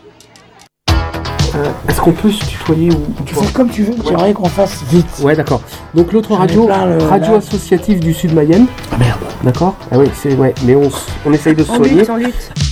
Est-ce qu'on peut se tutoyer ou Tu fais comme tu veux, j'aimerais qu'on fasse vite. Ouais, d'accord. Donc l'autre radio, radio associative du Sud Mayenne. Ah merde. D'accord. Ah oui, c'est ouais, mais on essaye de se soigner. En lutte.